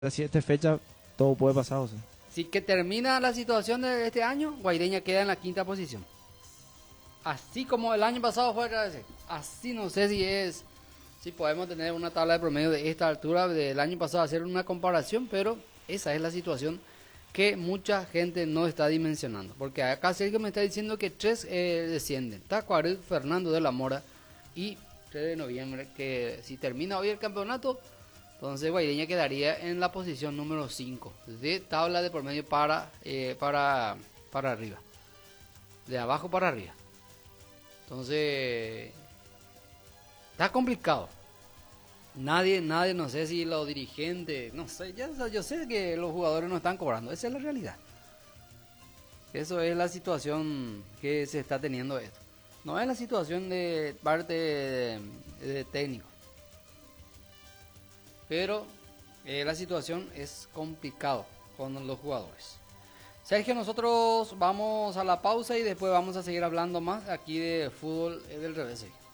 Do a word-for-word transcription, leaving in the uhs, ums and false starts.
las siete fechas todo puede pasar, o sea. Si que termina la situación de este año, Guaireña queda en la quinta posición. Así como el año pasado fue otra vez. Así no sé si es, si podemos tener una tabla de promedio de esta altura del año pasado, hacer una comparación, pero esa es la situación que mucha gente no está dimensionando. Porque acá Sergio me está diciendo que tres eh, descienden. Tacuaret, Fernando de la Mora y tres de noviembre, que si termina hoy el campeonato, entonces Guaireña quedaría en la posición número cinco de tabla de promedio para, eh, para, para arriba. De abajo para arriba. Entonces, está complicado. Nadie, nadie, no sé si los dirigentes, no sé, ya, yo sé que los jugadores no están cobrando, esa es la realidad. Eso es la situación que se está teniendo esto. No es la situación de parte de, de técnico. Pero eh, la situación es complicado con los jugadores. Sergio, nosotros vamos a la pausa y después vamos a seguir hablando más aquí de fútbol del revés.